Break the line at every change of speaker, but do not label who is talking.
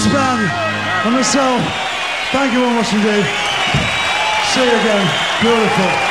band and myself, thank you very much indeed. See you again. Beautiful.